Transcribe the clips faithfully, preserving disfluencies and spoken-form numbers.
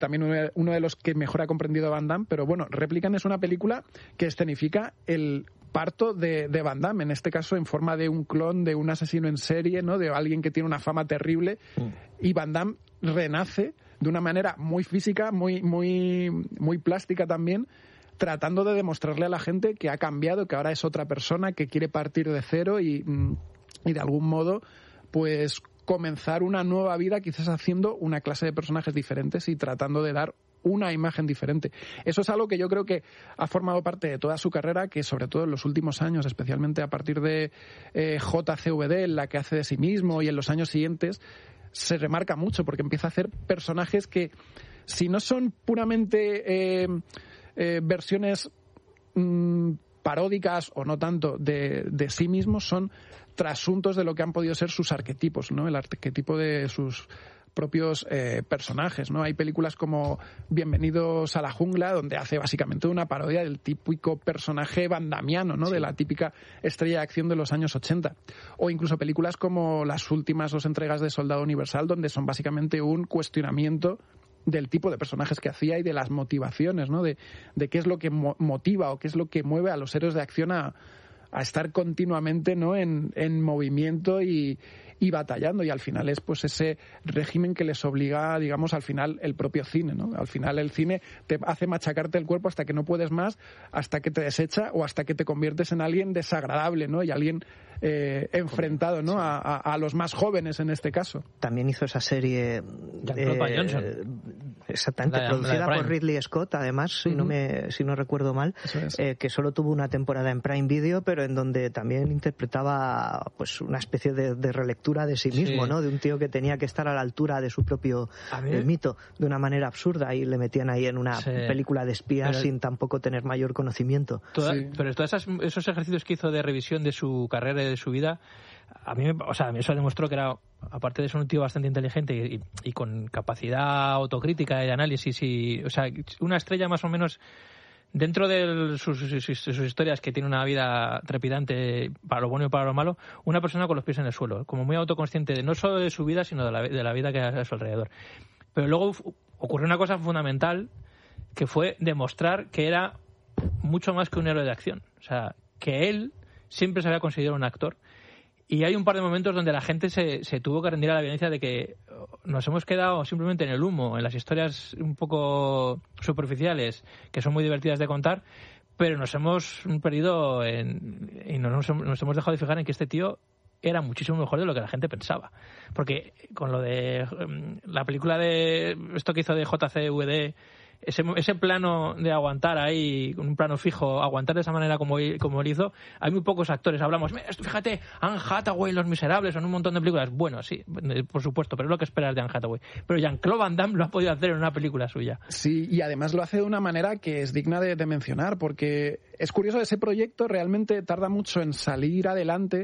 también uno de los que mejor ha comprendido Van Damme, pero bueno, Replicant es una película que escenifica el parto de, de Van Damme, en este caso en forma de un clon, de un asesino en serie, ¿no? De alguien que tiene una fama terrible, mm. y Van Damme renace de una manera muy física, muy, muy, muy plástica también, tratando de demostrarle a la gente que ha cambiado, que ahora es otra persona, que quiere partir de cero y, y de algún modo, pues comenzar una nueva vida, quizás haciendo una clase de personajes diferentes y tratando de dar una imagen diferente. Eso es algo que yo creo que ha formado parte de toda su carrera, que sobre todo en los últimos años, especialmente a partir de eh, J C V D, en la que hace de sí mismo, y en los años siguientes, se remarca mucho, porque empieza a hacer personajes que, si no son puramente eh, eh, versiones mmm, paródicas o no tanto de, de sí mismos, son trasuntos de lo que han podido ser sus arquetipos, ¿no? El arquetipo de sus propios eh, personajes, ¿no? Hay películas como Bienvenidos a la jungla, donde hace básicamente una parodia del típico personaje vandamiano, ¿no? Sí. De la típica estrella de acción de los años ochenta. O incluso películas como las últimas dos entregas de Soldado Universal, donde son básicamente un cuestionamiento del tipo de personajes que hacía y de las motivaciones, ¿no? De, de qué es lo que mo- motiva o qué es lo que mueve a los héroes de acción a, a estar continuamente, ¿no? en, en movimiento y, y batallando, y al final es pues ese régimen que les obliga, digamos, al final el propio cine, ¿no? Al final el cine te hace machacarte el cuerpo hasta que no puedes más, hasta que te desecha o hasta que te conviertes en alguien desagradable, ¿no? Y alguien eh, enfrentado, ¿no? A, a, a los más jóvenes en este caso. También hizo esa serie eh, Johnson. Exactamente, la, producida la por Ridley Scott, además, si uh-huh. no me si no recuerdo mal, es. eh, que solo tuvo una temporada en Prime Video, pero en donde también interpretaba pues una especie de, de relectura de sí mismo, sí. ¿no? De un tío que tenía que estar a la altura de su propio eh, mito, de una manera absurda, y le metían ahí en una sí. película de espías pero, sin tampoco tener mayor conocimiento. Toda, sí. Pero todos esos, esos ejercicios que hizo de revisión de su carrera y de su vida, a mí, o sea, eso demostró que era, aparte de ser un tío bastante inteligente y, y con capacidad autocrítica y de análisis, y, o sea, una estrella más o menos dentro de sus, sus, sus historias, que tiene una vida trepidante para lo bueno y para lo malo, una persona con los pies en el suelo, como muy autoconsciente de no solo de su vida, sino de la, de la vida que hay a su alrededor. Pero luego ocurrió una cosa fundamental, que fue demostrar que era mucho más que un héroe de acción. O sea, que él siempre se había considerado un actor. Y hay un par de momentos donde la gente se, se tuvo que rendir a la evidencia de que nos hemos quedado simplemente en el humo, en las historias un poco superficiales, que son muy divertidas de contar, pero nos hemos perdido en, y nos, nos hemos dejado de fijar en que este tío era muchísimo mejor de lo que la gente pensaba. Porque con lo de la película de esto que hizo de J C V D, ese, ese plano de aguantar ahí, con un plano fijo, aguantar de esa manera como, como él hizo, hay muy pocos actores. Hablamos, fíjate, Anne Hathaway, Los Miserables, son un montón de películas. Bueno, sí, por supuesto, pero es lo que esperas de Anne Hathaway. Pero Jean-Claude Van Damme lo ha podido hacer en una película suya. Sí, y además lo hace de una manera que es digna de, de mencionar, porque es curioso, ese proyecto realmente tarda mucho en salir adelante,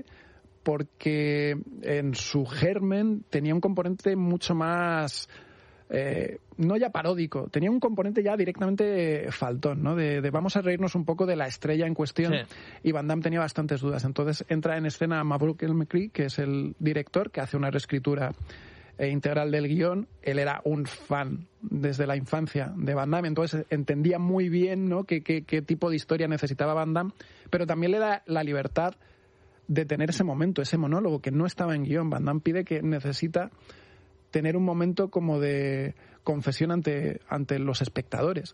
porque en su germen tenía un componente mucho más... Eh, no ya paródico, tenía un componente ya directamente faltón, ¿no? De, de vamos a reírnos un poco de la estrella en cuestión, sí. Y Van Damme tenía bastantes dudas. Entonces entra en escena Maverick McCree, que es el director, que hace una reescritura eh, integral del guión. Él era un fan desde la infancia de Van Damme, entonces entendía muy bien, ¿no? qué, qué, qué tipo de historia necesitaba Van Damme, pero también le da la libertad de tener ese momento, ese monólogo que no estaba en guión. Van Damme pide que necesita tener un momento como de confesión ante, ante los espectadores.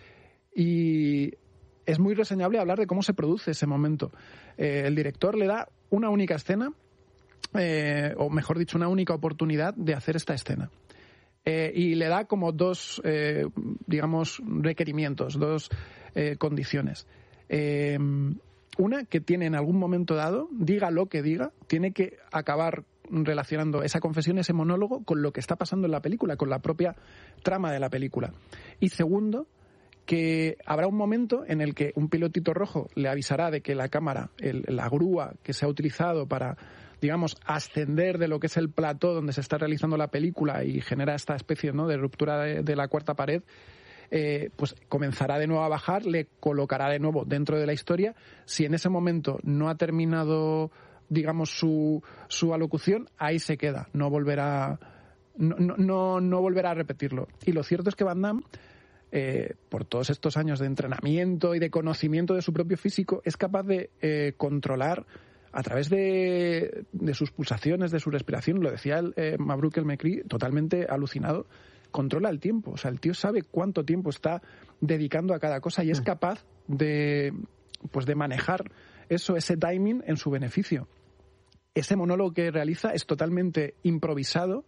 Y es muy reseñable hablar de cómo se produce ese momento. Eh, el director le da una única escena, eh, o mejor dicho, una única oportunidad de hacer esta escena. Eh, y le da como dos, eh, digamos, requerimientos, dos eh, condiciones. Eh, una, que tiene en algún momento dado, diga lo que diga, tiene que acabar relacionando esa confesión, ese monólogo, con lo que está pasando en la película, con la propia trama de la película. Y segundo, que habrá un momento en el que un pilotito rojo le avisará de que la cámara, el, la grúa que se ha utilizado para, digamos, ascender de lo que es el plató donde se está realizando la película y genera esta especie, ¿no?, de ruptura de, de la cuarta pared, eh, pues comenzará de nuevo a bajar, le colocará de nuevo dentro de la historia. Si en ese momento no ha terminado, digamos, su, su alocución, ahí se queda, no volverá no, no, no volverá a repetirlo. Y lo cierto es que Van Damme, eh, por todos estos años de entrenamiento y de conocimiento de su propio físico, es capaz de eh, controlar a través de, de sus pulsaciones, de su respiración, lo decía el, eh, Mabrouk El Mekri, totalmente alucinado, controla el tiempo. O sea, el tío sabe cuánto tiempo está dedicando a cada cosa y es capaz de, pues de manejar eso, ese timing en su beneficio. Ese monólogo que realiza es totalmente improvisado.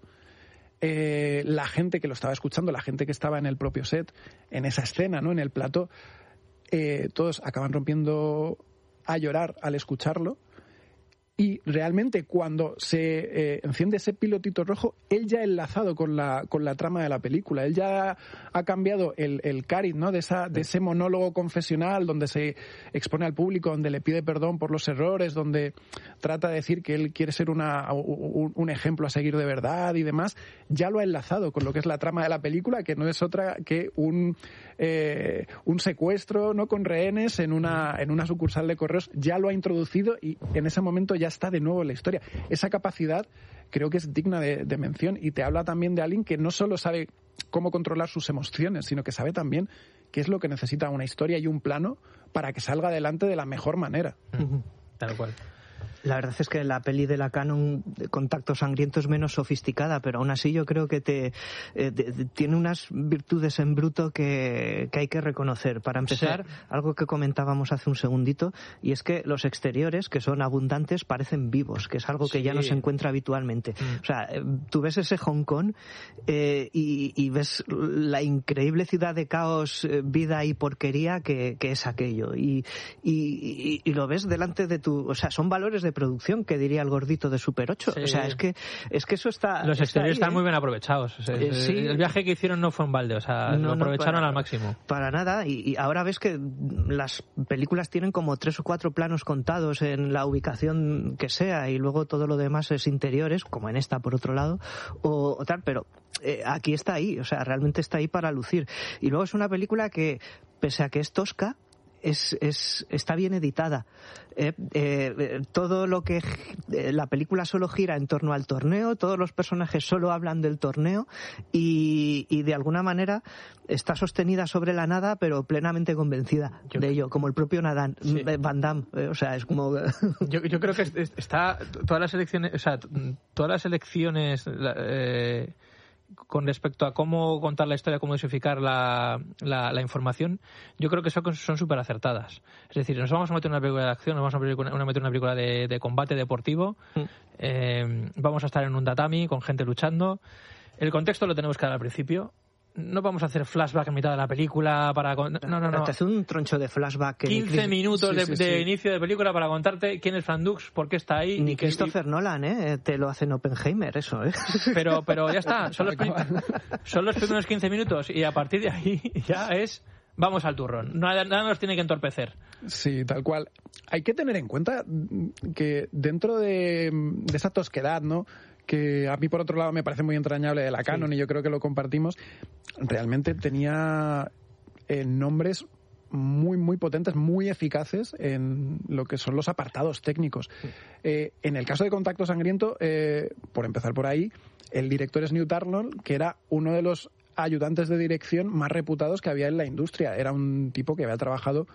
Eh, la gente que lo estaba escuchando, la gente que estaba en el propio set, en esa escena, ¿no?, en el plató, eh, todos acaban rompiendo a llorar al escucharlo. Y realmente cuando se eh, enciende ese pilotito rojo, él ya ha enlazado con la con la trama de la película. Él ya ha cambiado el, el cariz, ¿no?, de esa de ese monólogo confesional donde se expone al público, donde le pide perdón por los errores, donde trata de decir que él quiere ser una, un, un ejemplo a seguir de verdad y demás. Ya lo ha enlazado con lo que es la trama de la película, que no es otra que un eh, un secuestro, ¿no?, con rehenes en una en una sucursal de correos. Ya lo ha introducido y en ese momento ya ya está de nuevo en la historia. Esa capacidad creo que es digna de, de mención y te habla también de alguien que no solo sabe cómo controlar sus emociones, sino que sabe también qué es lo que necesita una historia y un plano para que salga adelante de la mejor manera. Uh-huh. Tal cual. La verdad es que la peli de la Cannon, Contacto Sangriento, es menos sofisticada, pero aún así yo creo que te, eh, de, de, tiene unas virtudes en bruto que, que hay que reconocer. Para empezar, sí. algo que comentábamos hace un segundito, y es que los exteriores, que son abundantes, parecen vivos, que es algo que sí. ya no se encuentra habitualmente. Mm. O sea, tú ves ese Hong Kong eh, y, y ves la increíble ciudad de caos, vida y porquería que, que es aquello. Y, y, y, y lo ves delante de tu... O sea, son valores de producción, que diría el gordito de Super ocho. Sí. O sea, es que es que eso está... Los exteriores está están ahí, ¿eh? muy bien aprovechados. O sea, eh, sí. El viaje que hicieron no fue en balde, o sea, no, lo aprovecharon no, para, al máximo. Para nada, y, y ahora ves que las películas tienen como tres o cuatro planos contados en la ubicación que sea, y luego todo lo demás es interiores, como en esta, por otro lado, o, o tal, pero eh, aquí está ahí, o sea, realmente está ahí para lucir. Y luego es una película que, pese a que es tosca, Es, es, está bien editada. Eh, eh, todo lo que eh, la película solo gira en torno al torneo, todos los personajes solo hablan del torneo y, y de alguna manera está sostenida sobre la nada, pero plenamente convencida yo, de ello, como el propio Nadan, sí. Van Damme. Eh, o sea, es como... yo, yo creo que está todas las elecciones, o sea, todas las elecciones... Eh, con respecto a cómo contar la historia, cómo dosificar la, la, la información, yo creo que son son súper acertadas. Es decir, nos vamos a meter en una película de acción, nos vamos a meter en una película de, de combate deportivo, mm. eh, vamos a estar en un tatami con gente luchando. El contexto lo tenemos que dar al principio. No vamos a hacer flashback en mitad de la película para... No, no, no. Te hace un troncho de flashback. quince minutos sí, de, sí, sí. de inicio de película para contarte quién es Frank Dux, por qué está ahí. Ni y Christopher y... Nolan, ¿eh? Te lo hace en Oppenheimer, eso, ¿eh? Pero, pero ya está. Son los, son los primeros quince minutos y a partir de ahí ya es... Vamos al turrón. Nada, nada nos tiene que entorpecer. Sí, tal cual. Hay que tener en cuenta que dentro de, de esa tosquedad, ¿no?, que a mí por otro lado me parece muy entrañable de la Canon, sí. y yo creo que lo compartimos, realmente tenía eh, nombres muy muy potentes, muy eficaces en lo que son los apartados técnicos. Sí. Eh, en el caso de Contacto Sangriento, eh, por empezar por ahí, el director es Newt Arnold, que era uno de los ayudantes de dirección más reputados que había en la industria. Era un tipo que había trabajado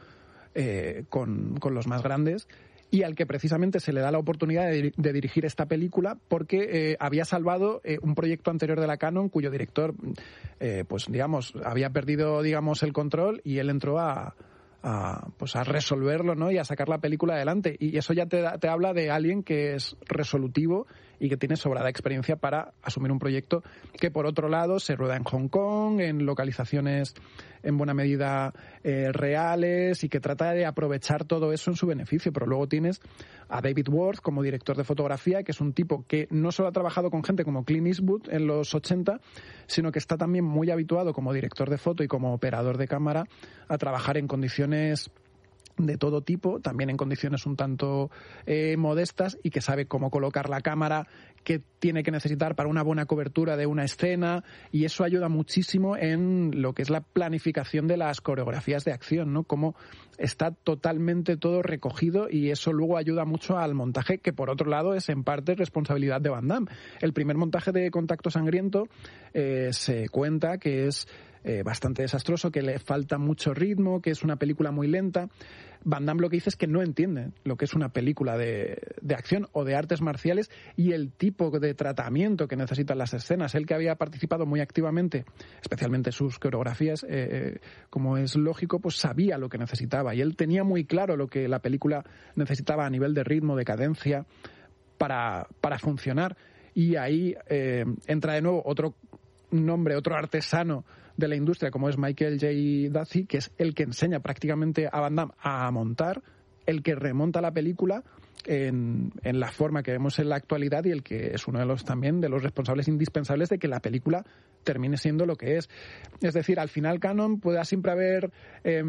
eh, con, con los más grandes y al que precisamente se le da la oportunidad de, de dirigir esta película porque eh, había salvado eh, un proyecto anterior de la Canon cuyo director, eh, pues digamos, había perdido, digamos, el control y él entró a, a, pues a resolverlo, ¿no?, y a sacar la película adelante. Y eso ya te, da, te habla de alguien que es resolutivo y que tiene sobrada experiencia para asumir un proyecto que, por otro lado, se rueda en Hong Kong, en localizaciones en buena medida eh, reales, y que trata de aprovechar todo eso en su beneficio. Pero luego tienes a David Worth como director de fotografía, que es un tipo que no solo ha trabajado con gente como Clint Eastwood en los ochenta, sino que está también muy habituado como director de foto y como operador de cámara a trabajar en condiciones de todo tipo, también en condiciones un tanto eh, modestas, y que sabe cómo colocar la cámara que tiene que necesitar para una buena cobertura de una escena, y eso ayuda muchísimo en lo que es la planificación de las coreografías de acción, ¿no? Cómo está totalmente todo recogido, y eso luego ayuda mucho al montaje, que por otro lado es en parte responsabilidad de Van Damme. El primer montaje de Contacto Sangriento eh, se cuenta que es eh, bastante desastroso, que le falta mucho ritmo, que es una película muy lenta. Van Damme lo que dice es que no entiende lo que es una película de, de acción o de artes marciales y el tipo de tratamiento que necesitan las escenas. Él, que había participado muy activamente, especialmente sus coreografías, eh, como es lógico, pues sabía lo que necesitaba, y él tenía muy claro lo que la película necesitaba a nivel de ritmo, de cadencia, para, para funcionar. Y ahí eh, entra de nuevo otro nombre, otro artesano de la industria, como es Michael J. Dudley, que es el que enseña prácticamente a Van Damme a montar, el que remonta la película en, en la forma que vemos en la actualidad, y el que es uno de los también de los responsables indispensables de que la película termine siendo lo que es. Es decir, al final canon pueda siempre haber eh,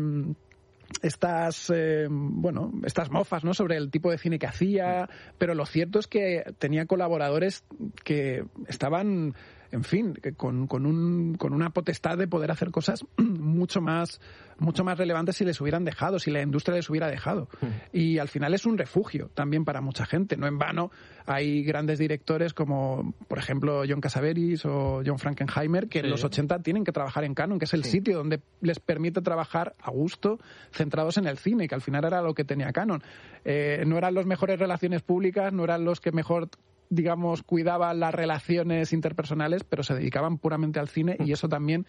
estas eh, bueno estas mofas, ¿no?, sobre el tipo de cine que hacía, pero lo cierto es que tenía colaboradores que estaban, en fin, con, con, un, con una potestad de poder hacer cosas mucho más, mucho más relevantes si les hubieran dejado, si la industria les hubiera dejado. Mm. Y al final es un refugio también para mucha gente. No en vano hay grandes directores como, por ejemplo, John Cassavetes o John Frankenheimer, que sí. en los ochenta tienen que trabajar en Canon, que es el sí. sitio donde les permite trabajar a gusto, centrados en el cine, que al final era lo que tenía Canon. Eh, no eran los mejores relaciones públicas, no eran los que mejor, digamos, cuidaban las relaciones interpersonales, pero se dedicaban puramente al cine, y eso también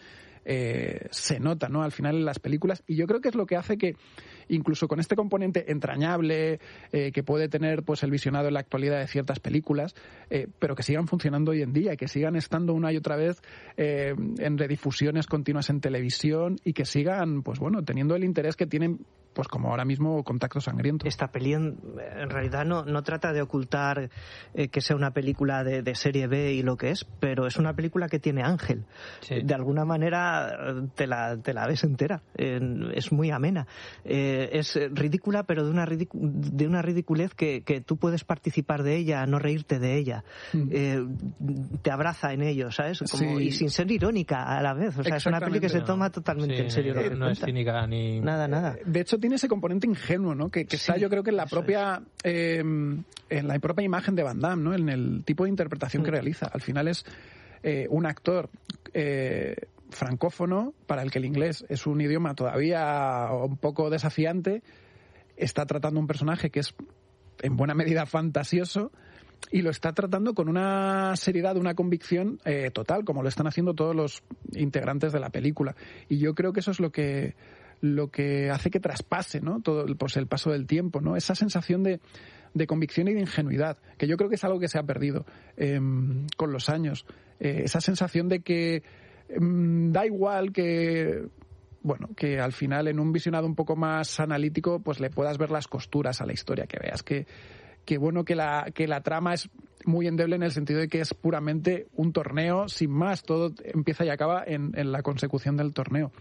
eh, se nota, ¿no?, al final en las películas. Y yo creo que es lo que hace que, incluso con este componente entrañable eh, que puede tener pues el visionado en la actualidad de ciertas películas, eh, pero que sigan funcionando hoy en día, que sigan estando una y otra vez eh, en redifusiones continuas en televisión, y que sigan, pues bueno, teniendo el interés que tienen, pues como ahora mismo Contacto Sangriento. Esta peli en, en realidad no, no trata de ocultar eh, que sea una película de, de serie B y lo que es, pero es una película que tiene ángel. Sí. De alguna manera te la, te la ves entera. Eh, es muy amena. Eh, es ridícula, pero de una, ridicu- de una ridiculez que, que tú puedes participar de ella, no reírte de ella. Mm. Eh, te abraza en ello, ¿sabes? Como, sí. Y sin ser irónica a la vez. O sea, es una peli que se toma totalmente sí, en serio. No, lo que no es cínica ni... Nada, nada. De hecho, tiene ese componente ingenuo, ¿no?, que, que sí, está, yo creo que en la propia es. eh, en la propia imagen de Van Damme, ¿no?, en el tipo de interpretación mm. que realiza. Al final es eh, un actor eh, francófono, para el que el inglés es un idioma todavía un poco desafiante. Está tratando un personaje que es en buena medida fantasioso, y lo está tratando con una seriedad, una convicción eh, total, como lo están haciendo todos los integrantes de la película. Y yo creo que eso es lo que lo que hace que traspase, ¿no?, todo pues, el paso del tiempo, ¿no?, esa sensación de, de convicción y de ingenuidad, que yo creo que es algo que se ha perdido eh, con los años. Eh, esa sensación de que eh, da igual que, bueno, que al final en un visionado un poco más analítico pues le puedas ver las costuras a la historia, que veas que, que bueno, que la, que la trama es muy endeble en el sentido de que es puramente un torneo, sin más, todo empieza y acaba en, en la consecución del torneo.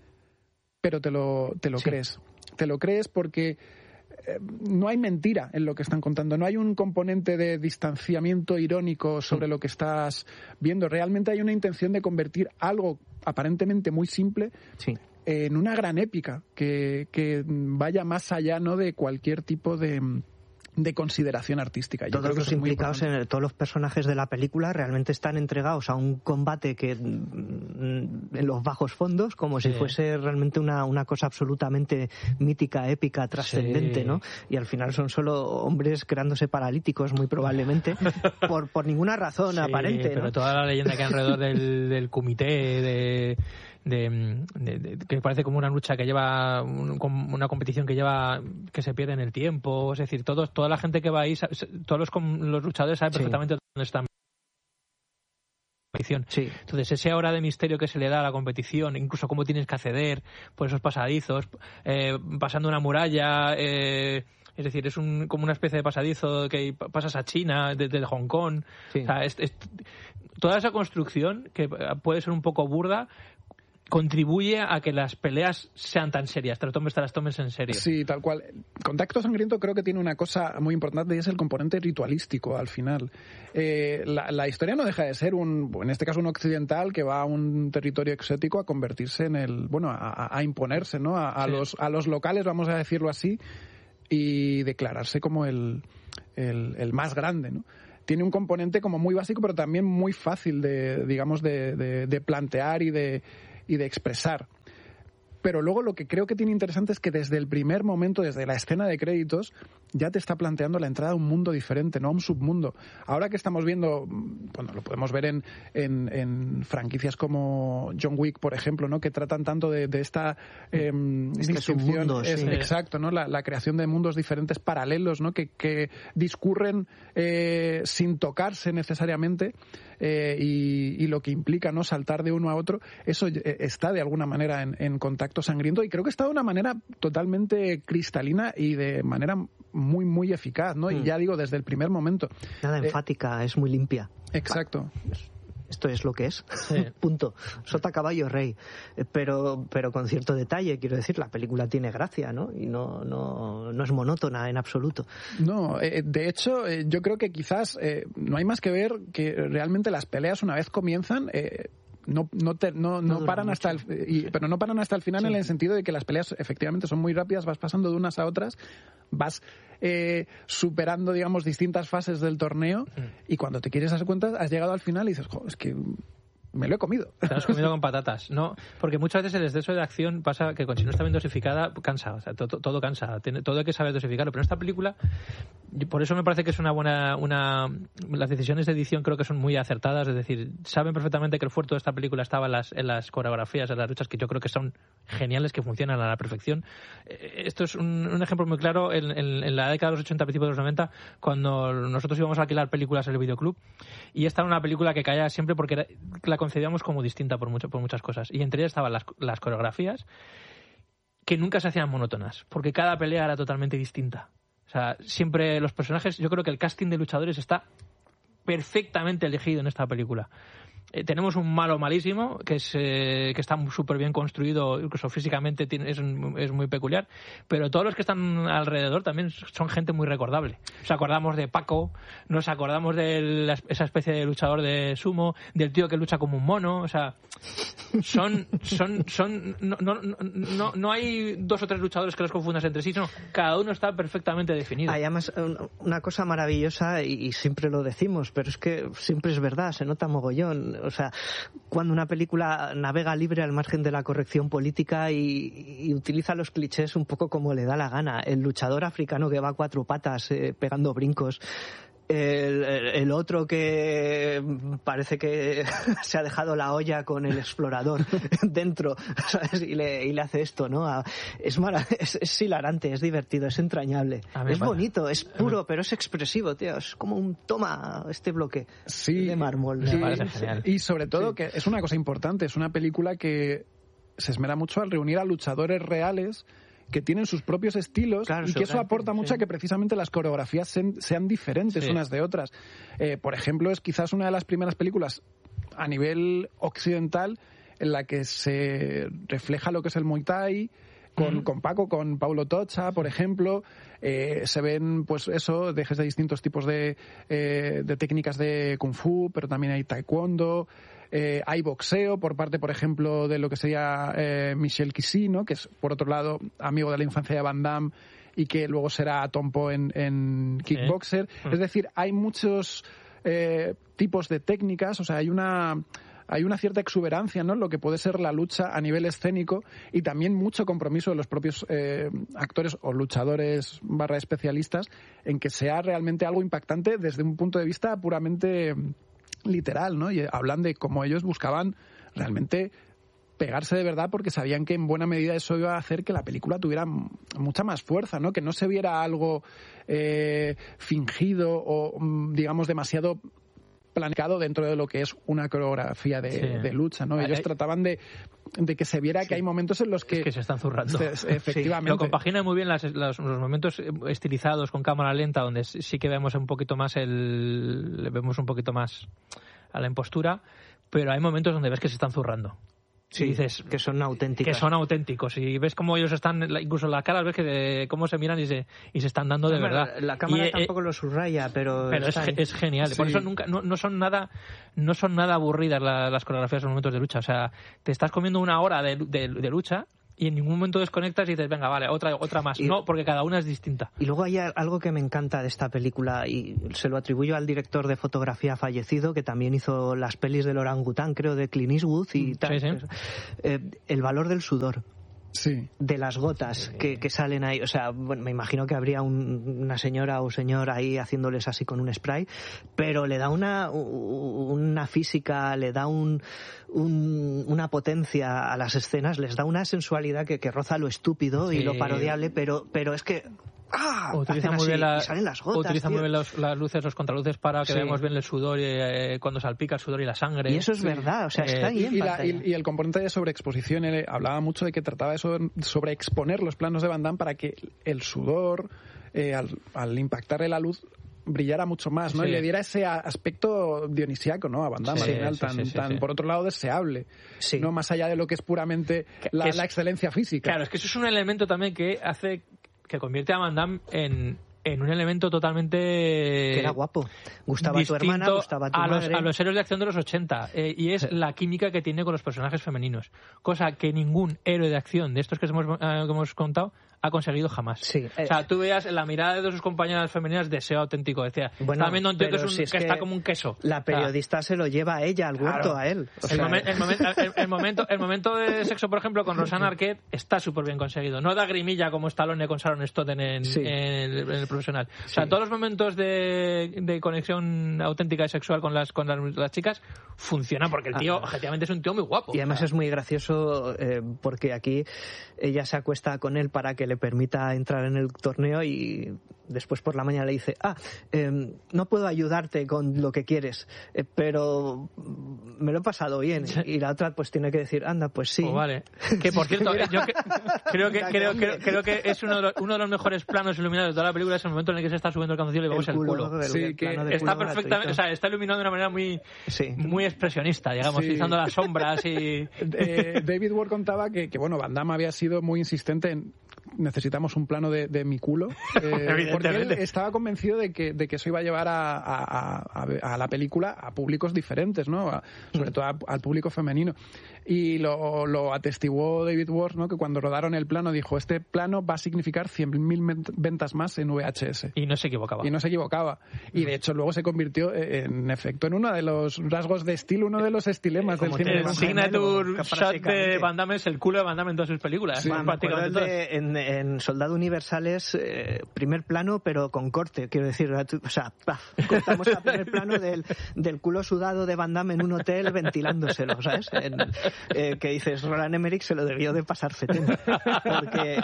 Pero te lo, te lo sí. crees. Te lo crees porque eh, no hay mentira en lo que están contando. No hay un componente de distanciamiento irónico sobre sí. lo que estás viendo. Realmente hay una intención de convertir algo aparentemente muy simple sí. en una gran épica que, que vaya más allá, ¿no?, de cualquier tipo de... de consideración artística. Yo todos creo que los implicados en el, todos los personajes de la película realmente están entregados a un combate que en los bajos fondos, como sí. si fuese realmente una, una cosa absolutamente mítica, épica, trascendente, sí. ¿no? Y al final son solo hombres creándose paralíticos, muy probablemente, por, por ninguna razón sí, aparente, pero ¿no? toda la leyenda que hay alrededor del, del comité de... De, de, de, que parece como una lucha que lleva un, una competición que lleva que se pierde en el tiempo, es decir, todos toda la gente que va ahí, todos los, los luchadores saben sí. perfectamente dónde están. Sí. Entonces ese aura de misterio que se le da a la competición, incluso cómo tienes que acceder por esos pasadizos, eh, pasando una muralla, eh, es decir, es un, como una especie de pasadizo que pasas a China desde Hong Kong, sí. o sea, es, es, toda esa construcción que puede ser un poco burda, contribuye a que las peleas sean tan serias, te, lo tomes, te las tomes en serio. Sí, tal cual. Contacto Sangriento creo que tiene una cosa muy importante y es el componente ritualístico al final. Eh, la, la historia no deja de ser, un, en este caso, un occidental que va a un territorio exótico a convertirse en el, bueno, a, a imponerse, ¿no? A, a, sí. los, a los locales, vamos a decirlo así, y declararse como el, el, el más grande, ¿no? Tiene un componente como muy básico, pero también muy fácil de, digamos, de, de, de plantear y de y de expresar. Pero luego lo que creo que tiene interesante es que desde el primer momento, desde la escena de créditos, ya te está planteando la entrada a un mundo diferente, no a un submundo. Ahora que estamos viendo, bueno, lo podemos ver en, en, en franquicias como John Wick, por ejemplo, ¿no? Que tratan tanto de, de esta eh, este submundo, es, sí. Exacto, ¿no? La, la creación de mundos diferentes paralelos, ¿no? Que, que discurren eh, sin tocarse necesariamente. Eh, y, y lo que implica no saltar de uno a otro, eso está de alguna manera en, en Contacto Sangriento, y creo que está de una manera totalmente cristalina y de manera muy muy eficaz, ¿no? Mm. Y ya digo, desde el primer momento. Nada enfática, eh, es muy limpia. Exacto. Esto es lo que es, sí. Punto. Sota, caballo, rey. Pero, pero con cierto detalle, quiero decir, la película tiene gracia, ¿no? Y no, no, no es monótona en absoluto. No, eh, de hecho, eh, yo creo que quizás eh, no hay más que ver que realmente las peleas, una vez comienzan, eh, no no te, no, no, no paran hasta el, y, sí. pero no paran hasta el final, sí. En el sentido de que las peleas efectivamente son muy rápidas, vas pasando de unas a otras, vas eh, superando, digamos, distintas fases del torneo, mm. y cuando te quieres dar cuenta has llegado al final y dices, jo, es que me lo he comido. Te lo has comido con patatas, ¿no? Porque muchas veces el exceso de acción pasa que si no está bien dosificada, cansa, o sea, todo, todo cansa, tiene, todo hay que saber dosificarlo, pero en esta película, por eso me parece que es una buena, una, las decisiones de edición creo que son muy acertadas, es decir, saben perfectamente que el fuerte de esta película estaba en las, en las coreografías, en las luchas, que yo creo que son geniales, que funcionan a la perfección. Esto es un, un ejemplo muy claro en, en, en la década de los ochenta, principios de los noventa, cuando nosotros íbamos a alquilar películas en el videoclub, y esta era una película que caía siempre porque era, la concebíamos como distinta por, mucho, por muchas cosas, y entre ellas estaban las, las coreografías, que nunca se hacían monótonas, porque cada pelea era totalmente distinta. O sea, siempre los personajes, yo creo que el casting de luchadores está perfectamente elegido en esta película. Eh, tenemos un malo malísimo, que es eh, que está súper bien construido, incluso físicamente tiene, es, es muy peculiar, pero todos los que están alrededor también son gente muy recordable. Nos acordamos de Paco, nos acordamos de la, esa especie de luchador de sumo, del tío que lucha como un mono, o sea, son, son, son, no, no, no, no hay dos o tres luchadores que los confundas entre sí, no, cada uno está perfectamente definido. Hay además una cosa maravillosa, y, y siempre lo decimos, pero es que siempre es verdad, se nota mogollón. O sea, cuando una película navega libre al margen de la corrección política y, y utiliza los clichés un poco como le da la gana. El luchador africano que va a cuatro patas eh, pegando brincos. El, el, el otro que parece que se ha dejado la olla con el explorador dentro, ¿sabes? Y le, y le hace esto, ¿no? Es, mara, es, es hilarante, es divertido, es entrañable, es bonito, es puro, pero es expresivo, tío. Es como un toma este bloque sí, de mármol. Sí, me parece genial. Y sobre todo sí. que es una cosa importante, es una película que se esmera mucho al reunir a luchadores reales que tienen sus propios estilos, claro, y que eso aporta mucho sí. a que precisamente las coreografías sean, sean diferentes sí. unas de otras. Eh, por ejemplo, es quizás una de las primeras películas a nivel occidental en la que se refleja lo que es el Muay Thai, con, mm. con Paco, con Paulo Tocha, por ejemplo. Eh, se ven, pues eso, dejes de distintos tipos de, eh, de técnicas de Kung Fu, pero también hay Taekwondo. Eh, hay boxeo por parte, por ejemplo, de lo que sería eh, Michel Kissy, ¿no? Que es, por otro lado, amigo de la infancia de Van Damme y que luego será Tompo en, en Kickboxer. ¿Eh? Es decir, hay muchos eh, tipos de técnicas, o sea, hay una... hay una cierta exuberancia, ¿no?, en lo que puede ser la lucha a nivel escénico, y también mucho compromiso de los propios eh, actores o luchadores barra especialistas en que sea realmente algo impactante desde un punto de vista puramente literal, ¿no? Y hablan de cómo ellos buscaban realmente pegarse de verdad porque sabían que en buena medida eso iba a hacer que la película tuviera mucha más fuerza, ¿no? Que no se viera algo eh, fingido o, digamos, demasiado planeado dentro de lo que es una coreografía de, sí. de lucha, ¿no? Ellos hay, trataban de, de que se viera sí. que hay momentos en los que... Es que se están zurrando. Se, efectivamente. Sí. Lo compagina muy bien las, las, los momentos estilizados con cámara lenta, donde sí que vemos un poquito más el... vemos un poquito más a la impostura, pero hay momentos donde ves que se están zurrando. Sí, y dices que son auténticos. Que son auténticos. Y ves cómo ellos están, incluso las caras, ves que de, cómo se miran y se, y se están dando de no, verdad. La, la cámara y, tampoco eh, lo subraya, pero... Pero es, es genial. Sí. Por eso nunca, no, no son nada no son nada aburridas la, las coreografías en momentos de lucha. O sea, te estás comiendo una hora de, de, de lucha y en ningún momento desconectas y dices, venga, vale, otra otra más. Y, no, porque cada una es distinta. Y luego hay algo que me encanta de esta película y se lo atribuyo al director de fotografía fallecido, que también hizo las pelis del orangután, creo, de Clint Eastwood y tal. Sí, sí. Eh, el valor del sudor. Sí. De las gotas que, que salen ahí. O sea, bueno, me imagino que habría un, una señora o señor ahí haciéndoles así con un spray, pero le da una, una física, le da un, un, una potencia a las escenas, les da una sensualidad que, que roza lo estúpido sí. y lo parodiable, pero, pero es que ¡ah! Utiliza muy bien, la, las gotas, utiliza muy bien los, las luces, los contraluces para que sí. veamos bien el sudor y, eh, cuando salpica el sudor y la sangre. Y eso es sí. verdad, o sea, está ahí eh, en y, pantalla. la, y, y el componente de sobreexposición, él hablaba mucho de que trataba de sobre, sobreexponer los planos de Van Damme para que el sudor, eh, al, al impactarle la luz, brillara mucho más, ¿no? Sí. Y le diera ese aspecto dionisíaco, ¿no? A Van Damme, sí, al final, sí, tan, sí, sí, tan sí. por otro lado, deseable. Sí. No más allá de lo que es puramente la, es, la excelencia física. Claro, es que eso es un elemento también que hace... que convierte a Van Damme en, en un elemento totalmente... Que era guapo. Gustaba a tu hermana, gustaba a tu a madre. Los, a los héroes de acción de los ochenta. Eh, y es sí. la química que tiene con los personajes femeninos. Cosa que ningún héroe de acción de estos que hemos, eh, que hemos contado ha conseguido jamás. Sí, eh, o sea, tú veas la mirada de sus compañeras femeninas deseo auténtico. Decía, bueno, también no que, es un, si es que, que está como un queso. La periodista o sea, se lo lleva a ella, al huerto, claro. a él. O el, sea... momen, el, momen, el, el, momento, el momento de sexo, por ejemplo, con Rosanna Arquette está súper bien conseguido. No da grimilla como Stallone con Sharon Stone en, sí. en, el, en el profesional. O sea, sí. todos los momentos de, de conexión auténtica y sexual con las, con las, las chicas funcionan porque el tío, ah. objetivamente, es un tío muy guapo. Y además ah. es muy gracioso eh, porque aquí ella se acuesta con él para que le permita entrar en el torneo y después por la mañana le dice, ah, eh, no puedo ayudarte con lo que quieres, eh, pero me lo he pasado bien. Y la otra pues tiene que decir, anda, pues sí. Oh, vale. Que por cierto, yo que, creo, que, creo, creo, creo que es uno de, los, uno de los mejores planos iluminados de toda la película, es el momento en el que se está subiendo el calzoncillo y vemos el culo. El culo. Sí, que está perfectamente, o sea, está iluminado de una manera muy, sí. muy expresionista, digamos, sí. utilizando las sombras y... Eh, David Ward contaba que, que, bueno, Van Damme había sido muy insistente en necesitamos un plano de, de mi culo, eh, porque él estaba convencido de que, de que eso iba a llevar a, a, a, a la película a públicos diferentes, ¿no? A, sobre todo a, al público femenino. Y lo, lo atestiguó David Ward, ¿no? Que cuando rodaron el plano dijo, este plano va a significar cien mil ventas más en V H S. Y no se equivocaba. Y no se equivocaba. Y de hecho luego se convirtió en efecto en uno de los rasgos de estilo, uno de los estilemas del cine. El signature shot de Van Damme es el culo de Van Damme en todas sus películas. Sí, bueno, prácticamente todas. De, en, en Soldado Universal es eh, primer plano pero con corte, quiero decir, o sea, paf, cortamos a primer plano del, del culo sudado de Van Damme en un hotel ventilándoselo, ¿sabes? En, eh, que dices, Roland Emmerich se lo debió de pasar fetén, porque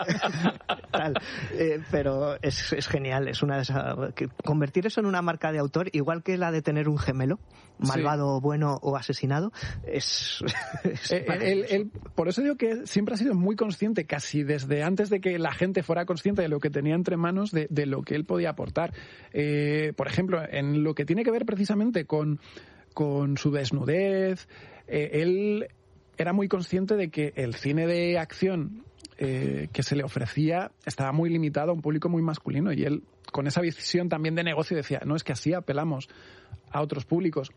tal, eh, pero es, es genial, es una de esas, que convertir eso en una marca de autor, igual que la de tener un gemelo, malvado, sí. bueno o asesinado, es, es eh, él, él, por eso digo que siempre ha sido muy consciente, casi desde antes de que la gente fuera consciente de lo que tenía entre manos, de, de lo que él podía aportar. Eh, por ejemplo, en lo que tiene que ver precisamente con, con su desnudez, eh, él era muy consciente de que el cine de acción eh, que se le ofrecía estaba muy limitado a un público muy masculino, y él, con esa visión también de negocio, decía, no, es que así apelamos a otros públicos.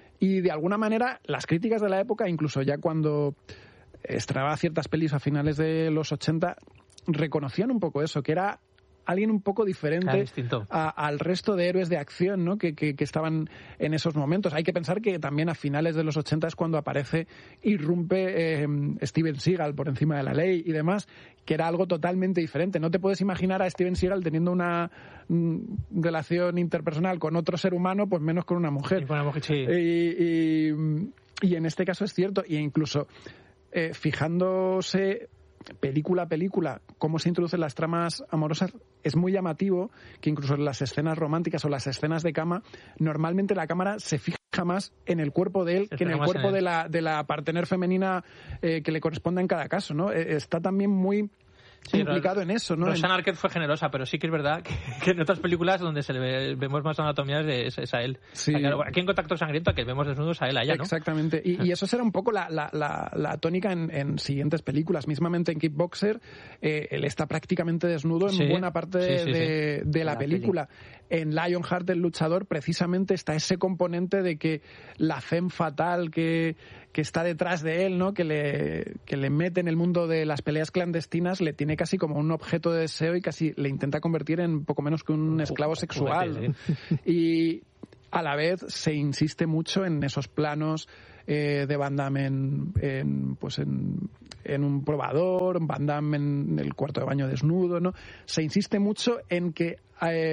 Y de alguna manera las críticas de la época, incluso ya cuando estrenaba ciertas pelis a finales de los ochenta, reconocían un poco eso, que era alguien un poco diferente a, al resto de héroes de acción, ¿no? que, que, que estaban en esos momentos. Hay que pensar que también a finales de los ochenta es cuando aparece, irrumpe eh, Steven Seagal por encima de la ley y demás, que era algo totalmente diferente. No te puedes imaginar a Steven Seagal teniendo una mm, relación interpersonal con otro ser humano, pues menos con una mujer. Y, con una mujer, sí. y, y, y en este caso es cierto, y incluso eh, fijándose película a película cómo se introducen las tramas amorosas, es muy llamativo que incluso en las escenas románticas o las escenas de cama, normalmente la cámara se fija más en el cuerpo de él que en el cuerpo en de la de la partener femenina eh, que le corresponda en cada caso, ¿no? Está también muy sí, implicado en eso, ¿no? Rosanna Arquette fue generosa, pero sí que es verdad que, que en otras películas donde se le ve, vemos más anatomías es, es a él. Sí. Aquí en Contacto Sangriento, que vemos desnudos a él allá, ¿no? Exactamente. Y, y eso será un poco la, la, la, la tónica en, en siguientes películas. Mismamente en Kickboxer, eh, él está prácticamente desnudo en sí. buena parte sí, sí, de, sí. de la, la película. Peli. En Lionheart, el luchador, precisamente está ese componente de que la femme fatal que, que está detrás de él, ¿no? Que le, que le mete en el mundo de las peleas clandestinas, le tiene casi como un objeto de deseo y casi le intenta convertir en poco menos que un esclavo sexual. Y a la vez se insiste mucho en esos planos eh, de Van Damme en, en, pues en, en un probador, Van Damme en el cuarto de baño desnudo, ¿no? Se insiste mucho en que eh,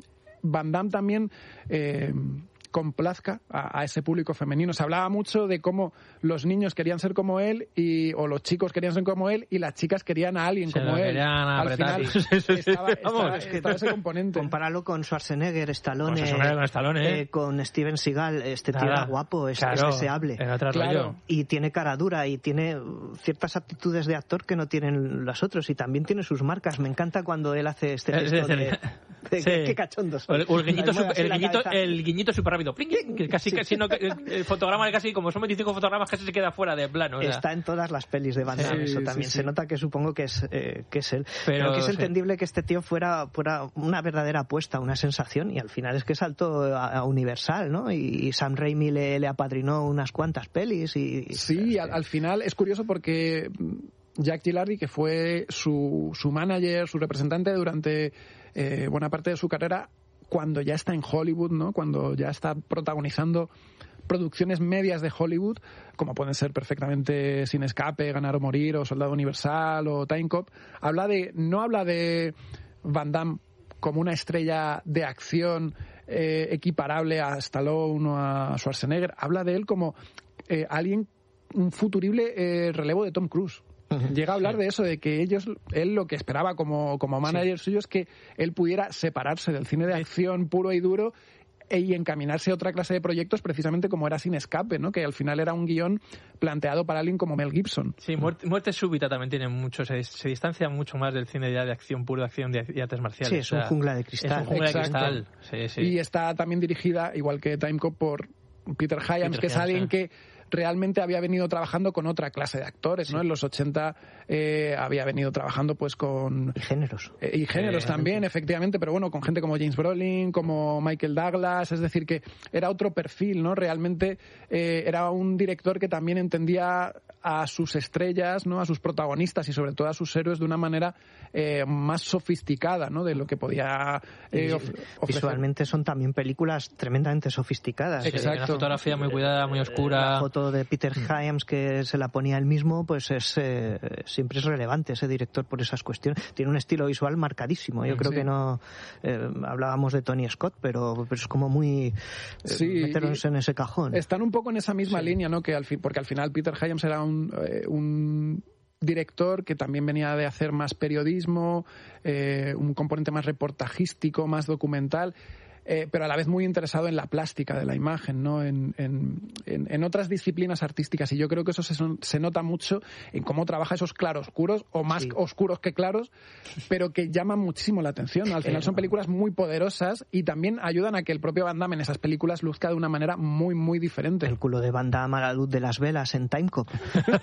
Van Damme también eh, complazca a, a ese público femenino. Se hablaba mucho de cómo los niños querían ser como él y o los chicos querían ser como él y las chicas querían a alguien Se como él. Al final sí. estaba, estaba, estaba ese componente. Compáralo con Schwarzenegger, Stallone, con, con, Stallone, ¿eh? eh, con Steven Seagal. Este tío era guapo, es, claro, es deseable. Claro. Y tiene cara dura y tiene ciertas aptitudes de actor que no tienen los otros y también tiene sus marcas. Me encanta cuando él hace este gesto de, de, de sí. qué cachondos. O el, o el guiñito, super, el, guiñito el guiñito súper rápido. Que casi, sí. casi no, el fotograma casi, como son veinticinco fotogramas, casi se queda fuera de plano. O sea. Está en todas las pelis de Van Damme, sí, eso también. Sí, sí. Se nota que supongo que es, eh, que es él. Pero, Pero que es sí. entendible que este tío fuera, fuera una verdadera apuesta, una sensación, y al final es que saltó a, a Universal, ¿no? Y, y Sam Raimi le, le apadrinó unas cuantas pelis. y, y Sí, al, al final es curioso porque Jack Gilardi, que fue su, su manager, su representante durante eh, buena parte de su carrera, cuando ya está en Hollywood, ¿no? Cuando ya está protagonizando producciones medias de Hollywood, como pueden ser perfectamente Sin Escape, Ganar o Morir, o Soldado Universal, o Time Cop, habla de, no habla de Van Damme como una estrella de acción eh, equiparable a Stallone o a Schwarzenegger, habla de él como eh, alguien, un futurible eh, relevo de Tom Cruise. Llega a hablar sí. de eso, de que ellos, él lo que esperaba como, como manager sí. suyo es que él pudiera separarse del cine de acción puro y duro y encaminarse a otra clase de proyectos, precisamente como era Sin Escape, ¿no? Que al final era un guión planteado para alguien como Mel Gibson. Sí, Muerte, muerte Súbita también tiene mucho, se, se distancia mucho más del cine de acción, puro de acción y artes marciales. Sí, es un jungla de cristal. Es un jungla Exacto. de cristal, sí, sí. Y está también dirigida, igual que Time Cop, por Peter Hyams, Peter que es Hyams, alguien sí. que realmente había venido trabajando con otra clase de actores, sí. ¿no? En los ochenta eh, había venido trabajando pues con... Y géneros. Eh, y géneros eh, también, efectivamente, pero bueno, con gente como James Brolin, como Michael Douglas, es decir, que era otro perfil, ¿no? Realmente eh, era un director que también entendía a sus estrellas, ¿no? A sus protagonistas y sobre todo a sus héroes de una manera eh, más sofisticada, ¿no? De lo que podía eh, of- Visualmente son también películas tremendamente sofisticadas. Exacto. Una fotografía muy cuidada, muy oscura. La foto de Peter Hyams, que se la ponía él mismo, pues es eh, siempre es relevante ese director por esas cuestiones. Tiene un estilo visual marcadísimo. Yo creo sí. que no eh, hablábamos de Tony Scott, pero, pero es como muy eh, sí, meternos en ese cajón. Están un poco en esa misma sí. línea, ¿no? Que al fin, porque al final Peter Hyams era un, eh, un director que también venía de hacer más periodismo, eh, un componente más reportajístico, más documental. Eh, pero a la vez muy interesado en la plástica de la imagen, ¿no? En, en, en, en otras disciplinas artísticas, y yo creo que eso se, se nota mucho en cómo trabaja esos claroscuros, o más sí. oscuros que claros, pero que llaman muchísimo la atención. Al final son películas muy poderosas y también ayudan a que el propio Van Damme en esas películas luzca de una manera muy, muy diferente. El culo de Van Damme a la luz de las velas en Time Cop,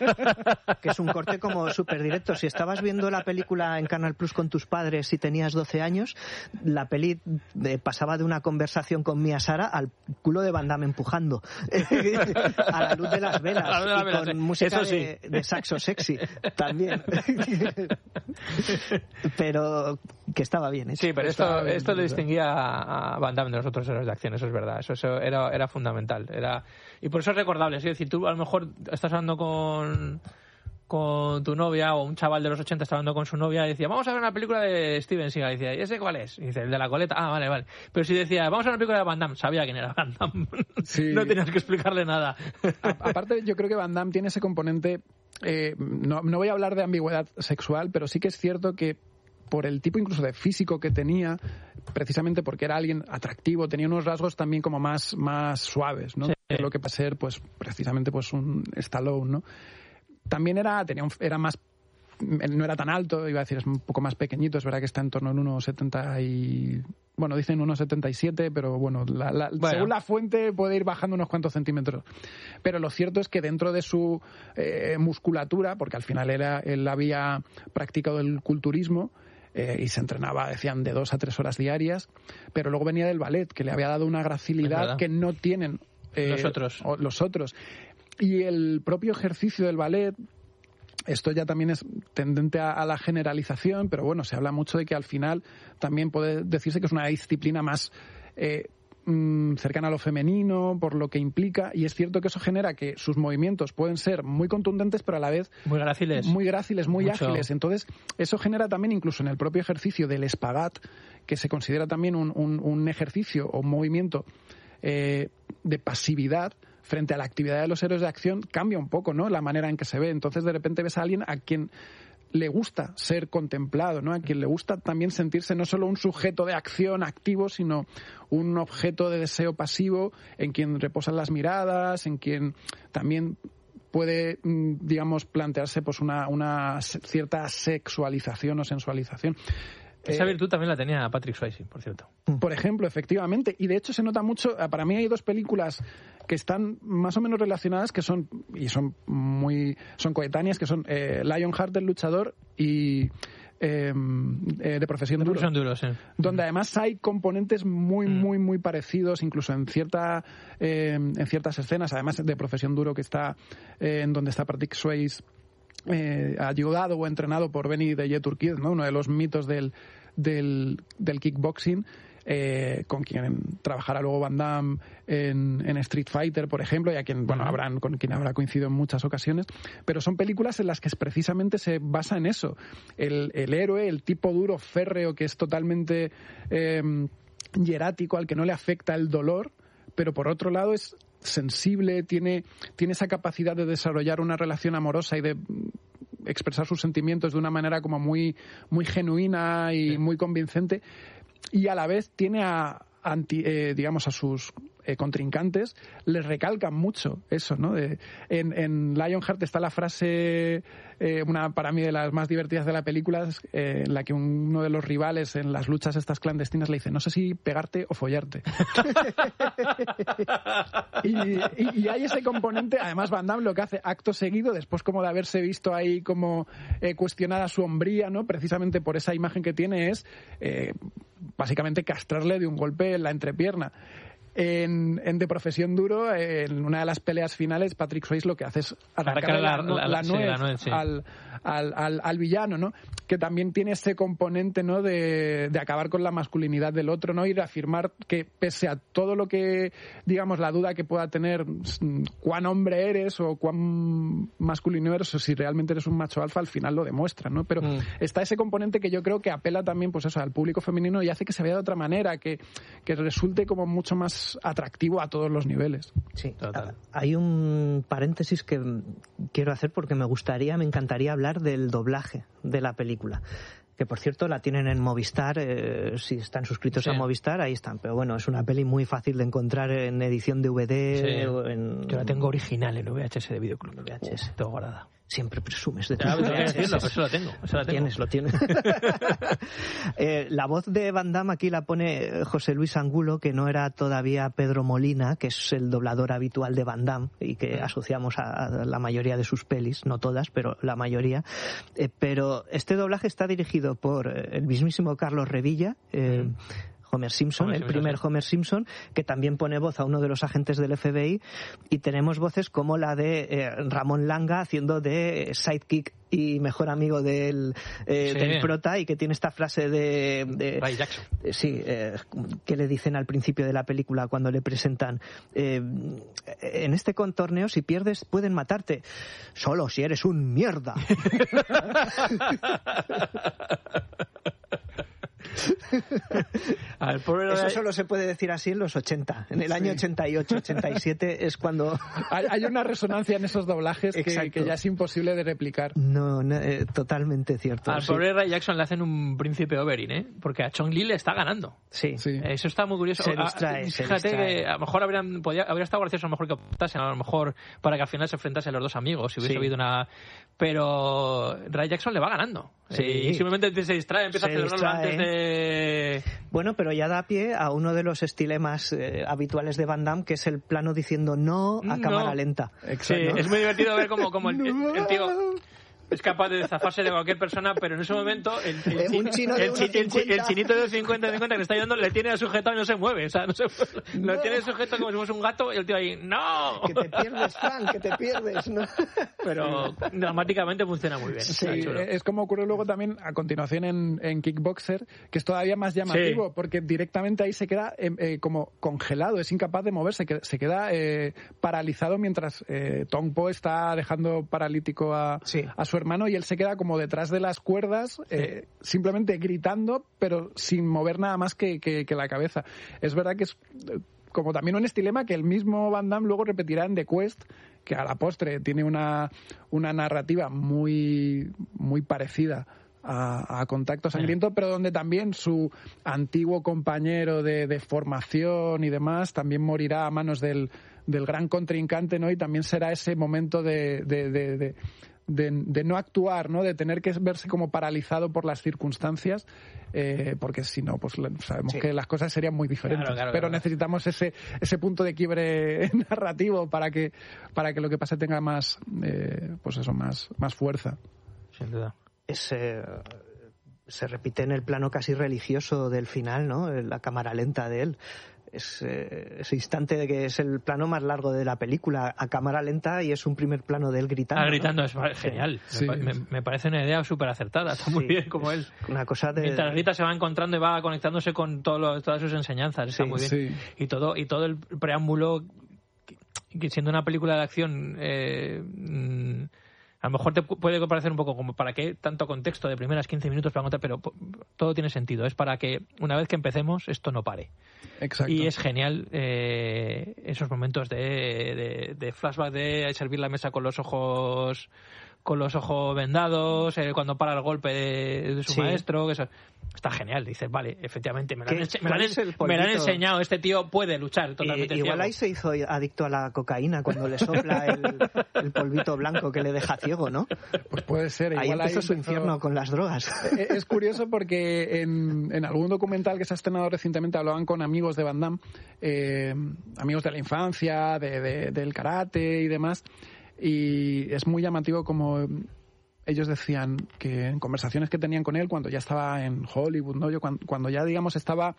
que es un corte como súper directo. Si estabas viendo la película en Canal Plus con tus padres y tenías doce años, la peli eh, pasaba de una conversación con Mia Sara al culo de Van Damme empujando a la luz de las velas, de la vela, y con sí. música sí. de, de saxo sexy también. Pero que estaba bien hecho. Sí, pero esto, bien, esto le distinguía a Van Damme de los otros héroes de acción, eso es verdad, eso, eso era, era fundamental, era y por eso es recordable. Es decir, tú a lo mejor estás hablando con con tu novia, o un chaval de los ochenta está hablando con su novia y decía, vamos a ver una película de Steven Seagal, y decía, ¿y ese cuál es? Y dice, el de la coleta. Ah, vale, vale. Pero si decía, vamos a ver una película de Van Damme, sabía quién era Van Damme. Sí. No tenías que explicarle nada. A, aparte, yo creo que Van Damme tiene ese componente, eh, no, no voy a hablar de ambigüedad sexual, pero sí que es cierto que por el tipo incluso de físico que tenía, precisamente porque era alguien atractivo, tenía unos rasgos también como más, más suaves, ¿no? Sí. Es lo que va a ser, pues, precisamente, pues, un Stallone, ¿no? También era, tenía un, era más no era tan alto, iba a decir, es un poco más pequeñito, es verdad que está en torno a uno setenta y... Bueno, dicen uno setenta y siete, pero bueno, la, la, bueno, según la fuente puede ir bajando unos cuantos centímetros. Pero lo cierto es que dentro de su eh, musculatura, porque al final era, él había practicado el culturismo, Eh, y se entrenaba, decían, de dos a tres horas diarias, pero luego venía del ballet, que le había dado una gracilidad que no tienen eh, los otros. los otros. Y el propio ejercicio del ballet, esto ya también es tendente a, a la generalización, pero bueno, se habla mucho de que al final también puede decirse que es una disciplina más eh, cercana a lo femenino, por lo que implica, y es cierto que eso genera que sus movimientos pueden ser muy contundentes, pero a la vez muy gráciles, muy, gráciles, muy Mucho. ágiles. Entonces, eso genera también, incluso en el propio ejercicio del espagat, que se considera también un, un, un ejercicio o un movimiento eh, de pasividad frente a la actividad de los héroes de acción, cambia un poco, ¿no?, la manera en que se ve. Entonces, de repente ves a alguien a quien le gusta ser contemplado, ¿no?, a quien le gusta también sentirse no solo un sujeto de acción activo, sino un objeto de deseo pasivo en quien reposan las miradas, en quien también puede, digamos, plantearse pues una, una cierta sexualización o sensualización. Esa virtud también la tenía Patrick Swayze, por cierto. Por ejemplo, efectivamente. Y de hecho se nota mucho, para mí hay dos películas que están más o menos relacionadas, que son, y son muy, son coetáneas, que son eh, Lionheart, el luchador, y eh, eh, de Profesión Duro. Profesión Duro, sí. Donde además hay componentes muy, mm. muy, muy parecidos, incluso en cierta eh, en ciertas escenas, además de Profesión Duro, que está eh, en donde está Patrick Swayze, Eh, ayudado o entrenado por Benny de Yeturkid, ¿no?, uno de los mitos del, del, del kickboxing, eh, con quien trabajará luego Van Damme en, en Street Fighter, por ejemplo, y a quien, bueno, habrán, con quien habrá coincidido en muchas ocasiones, pero son películas en las que precisamente se basa en eso, el, el héroe, el tipo duro, férreo, que es totalmente eh, hierático, al que no le afecta el dolor, pero por otro lado es sensible, tiene, tiene esa capacidad de desarrollar una relación amorosa y de expresar sus sentimientos de una manera como muy, muy genuina y sí. muy convincente, y a la vez tiene a, anti, eh, digamos, a sus eh, contrincantes, les recalcan mucho eso, ¿no? De, en, en Lionheart está la frase, eh, una para mí de las más divertidas de la película, eh, en la que uno de los rivales en las luchas estas clandestinas le dice, no sé si pegarte o follarte. y, y, y hay ese componente, además Van Damme lo que hace acto seguido, después como de haberse visto ahí como eh, cuestionada su hombría, ¿no?, precisamente por esa imagen que tiene, es eh, básicamente castrarle de un golpe en la entrepierna. En, en De Profesión Duro, en una de las peleas finales, Patrick Swayze lo que hace es arrancarle la, la, la, la, nuez, sí, la nuez sí. al, al, al, al villano, ¿no?, que también tiene ese componente, ¿no?, de, de acabar con la masculinidad del otro, ¿no?, y de afirmar que pese a todo lo que, digamos, la duda que pueda tener cuán hombre eres o cuán masculino eres o si realmente eres un macho alfa, al final lo demuestra, ¿no? Pero mm. está ese componente que yo creo que apela también, pues eso, al público femenino y hace que se vea de otra manera, que, que resulte como mucho más atractivo a todos los niveles. Sí, total. Hay un paréntesis que quiero hacer porque me gustaría, me encantaría hablar del doblaje de la película, que por cierto la tienen en Movistar, eh, si están suscritos sí. a Movistar, ahí están, pero bueno, es una peli muy fácil de encontrar en edición D V D. Sí. O en... Yo la tengo original en V H S de Videoclub, V H S, todo guardada. Siempre presumes de tu V H S. Eso lo tengo. Eso lo tienes, lo tienes. eh, la voz de Van Damme aquí la pone José Luis Angulo, que no era todavía Pedro Molina, que es el doblador habitual de Van Damme y que asociamos a la mayoría de sus pelis, no todas, pero la mayoría. Eh, pero este doblaje está dirigido por el mismísimo Carlos Revilla, eh, mm. Homer Simpson, Homer el primer Simpson. Homer Simpson, que también pone voz a uno de los agentes del F B I, y tenemos voces como la de eh, Ramón Langa haciendo de sidekick y mejor amigo del, eh, sí. del prota, y que tiene esta frase de... de Ray Jackson. Eh, sí, eh, que le dicen al principio de la película cuando le presentan eh, en este contorneo si pierdes pueden matarte, solo si eres un mierda. A ver, Eso solo se puede decir así en los ochenta. En el sí. año ochenta y ocho, ochenta y siete es cuando... hay, hay una resonancia en esos doblajes que, que ya es imposible de replicar. No, no eh, totalmente cierto. Al sí. pobre Ray Jackson le hacen un príncipe Oberyn, ¿eh? Porque a Chong Li le está ganando. Sí. sí. Eso está muy curioso. Se distrae, a, se fíjate distrae. que a lo mejor habrían, podía, habría estado gracioso a lo mejor que optasen, a lo mejor para que al final se enfrentasen los dos amigos, si hubiese sí. habido una... Pero Ray Jackson le va ganando. Sí. Y simplemente se distrae, empieza se a celebrarlo distrae. antes de... Bueno, pero ya da pie a uno de los estilemas eh, habituales de Van Damme, que es el plano diciendo no a cámara no. lenta. Exacto. Sí, es muy divertido ver cómo, cómo el, el, el tío... es capaz de zafarse de cualquier persona, pero en ese momento el, el, el, chino, chino el, el, el, el chinito de cincuenta cincuenta que le está ayudando le tiene sujetado y no se mueve, o sea, no se, no. lo tiene sujetado como si fuese un gato y el tío ahí, ¡no! Que te pierdes, Frank, que te pierdes, ¿no? Pero dramáticamente funciona muy bien. Sí, es como ocurre luego también a continuación en, en Kickboxer, que es todavía más llamativo, sí. porque directamente ahí se queda eh, eh, como congelado, es incapaz de moverse, que, se queda eh, paralizado mientras eh, Tong Po está dejando paralítico a, sí. a su hermano y él se queda como detrás de las cuerdas, eh, sí. simplemente gritando, pero sin mover nada más que, que, que la cabeza. Es verdad que es como también un estilema que el mismo Van Damme luego repetirá en The Quest, que a la postre tiene una, una narrativa muy, muy parecida a, a Contacto Sangriento, sí. pero donde también su antiguo compañero de, de formación y demás también morirá a manos del, del gran contrincante, ¿no? Y también será ese momento de... de, de, de De, de no actuar, ¿no? De tener que verse como paralizado por las circunstancias, eh, porque si no, pues sabemos sí. que las cosas serían muy diferentes. Claro, claro, pero claro. necesitamos ese ese punto de quiebre narrativo para que para que lo que pase tenga más, eh, pues eso, más más fuerza. Sin duda. Es, eh, se repite en el plano casi religioso del final, ¿no? La cámara lenta de él. Es eh, ese instante de que es el plano más largo de la película a cámara lenta y es un primer plano de él gritando. Ah, gritando, ¿no? es genial. Sí. Me, me, me parece una idea súper acertada. Está muy sí, bien como él. Una cosa de... Mientras grita se va encontrando y va conectándose con todo lo, todas sus enseñanzas. Está sí, muy bien. Sí. Y todo y todo el preámbulo, que, que siendo una película de acción... Eh, mm, a lo mejor te puede parecer un poco como para qué tanto contexto de primeras quince minutos para contar, pero todo tiene sentido. Es para que una vez que empecemos esto no pare. Exacto. Y es genial eh, esos momentos de, de, de flashback, de servir la mesa con los ojos con los ojos vendados, eh, cuando para el golpe de, de su sí. maestro, que eso está genial. Dices, vale, efectivamente, me lo, han, me, lo han, me lo han enseñado, este tío puede luchar totalmente. Y, igual ciego. Ahí se hizo adicto a la cocaína cuando le sopla el, el polvito blanco que le deja ciego, ¿no? Pues puede ser. Ahí igual empezó ahí su empezó... infierno con las drogas. Es curioso porque en, en algún documental que se ha estrenado recientemente hablaban con amigos de Van Damme, eh, amigos de la infancia, de, de, del karate y demás, y es muy llamativo como ellos decían que en conversaciones que tenían con él cuando ya estaba en Hollywood, ¿no? Yo cuando, cuando ya digamos estaba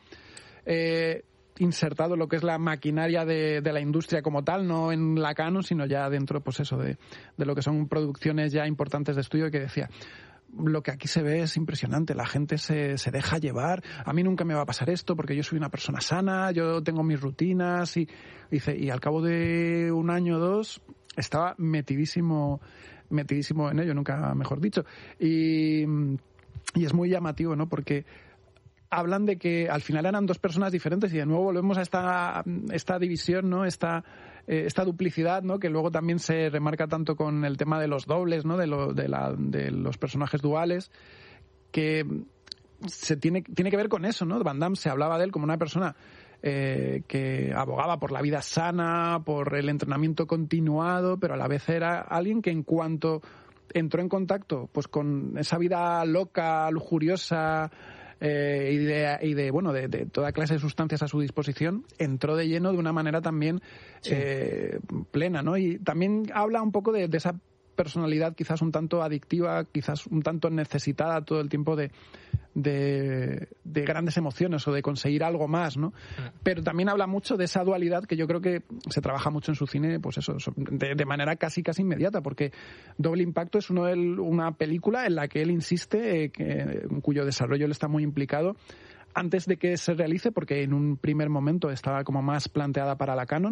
eh, insertado en lo que es la maquinaria de, de la industria como tal, no en la Canon, sino ya dentro, pues eso, de, de lo que son producciones ya importantes de estudio, que decía, lo que aquí se ve es impresionante, la gente se, se deja llevar, a mí nunca me va a pasar esto porque yo soy una persona sana, yo tengo mis rutinas y, dice, y al cabo de un año o dos estaba metidísimo metidísimo en ello, nunca mejor dicho, y, y es muy llamativo, ¿no? Porque hablan de que al final eran dos personas diferentes y de nuevo volvemos a esta, esta división, ¿no? Esta, eh, esta duplicidad, ¿no? Que luego también se remarca tanto con el tema de los dobles, ¿no? De, lo, de, la, de los personajes duales, que se tiene, tiene que ver con eso, ¿no? Van Damme se hablaba de él como una persona eh, que abogaba por la vida sana, por el entrenamiento continuado, pero a la vez era alguien que en cuanto entró en contacto pues con esa vida loca, lujuriosa, Eh, y de, y de bueno de, de toda clase de sustancias a su disposición, entró de lleno de una manera también sí. eh, plena, ¿no? Y también habla un poco de, de esa personalidad quizás un tanto adictiva, quizás un tanto necesitada todo el tiempo de, de, de grandes emociones o de conseguir algo más, ¿no? Mm. Pero también habla mucho de esa dualidad que yo creo que se trabaja mucho en su cine, pues eso, de, de manera casi casi inmediata, porque Doble Impacto es uno del, una película en la que él insiste, eh, que, en cuyo desarrollo él está muy implicado, antes de que se realice, porque en un primer momento estaba como más planteada para la Canon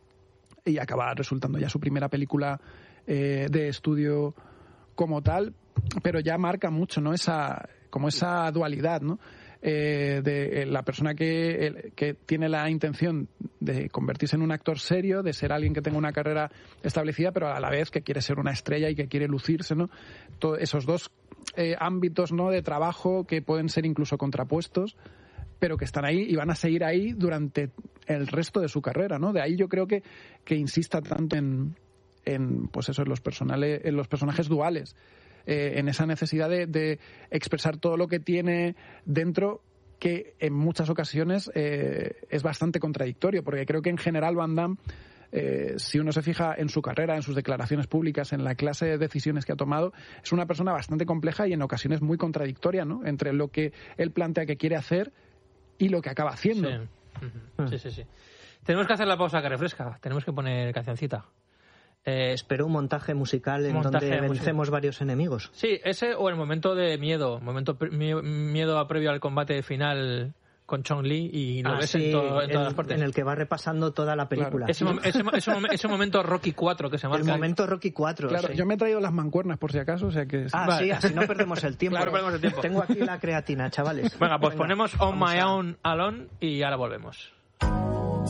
y acaba resultando ya su primera película eh, de estudio como tal, pero ya marca mucho, ¿no? Esa, como esa dualidad, ¿no? eh, de eh, la persona que, el, que tiene la intención de convertirse en un actor serio, de ser alguien que tenga una carrera establecida, pero a la vez que quiere ser una estrella y que quiere lucirse, ¿no? Todo, esos dos eh, ámbitos, ¿no?, de trabajo que pueden ser incluso contrapuestos, pero que están ahí y van a seguir ahí durante el resto de su carrera, ¿no? De ahí yo creo que, que insista tanto en, en pues eso, en los personales, en los personajes duales. Eh, en esa necesidad de, de expresar todo lo que tiene dentro, que en muchas ocasiones eh, es bastante contradictorio, porque creo que en general Van Damme, eh, si uno se fija en su carrera, en sus declaraciones públicas, en la clase de decisiones que ha tomado, es una persona bastante compleja y en ocasiones muy contradictoria, ¿no?, entre lo que él plantea que quiere hacer y lo que acaba haciendo. Sí, uh-huh. sí, sí, sí. Tenemos que hacer la pausa que refresca, tenemos que poner cancioncita. Eh, Espero un montaje musical en montaje donde vencemos musical. varios enemigos. Sí, ese o el momento de miedo, momento pre- miedo previo al combate final con Chong Li y lo ah, ves sí, en, todo, en todas las partes. En el que va repasando toda la película. Claro. Ese, mom- ese, ese, mom- ese momento Rocky cuatro que se marca. El momento Rocky cuatro. Claro, sí. yo me he traído las mancuernas por si acaso, o sea que... Ah, vale. Sí, así no perdemos el tiempo. Claro, perdemos el tiempo. Tengo aquí la creatina, chavales. Venga, pues Venga, ponemos On My a... Own Alone y ahora volvemos.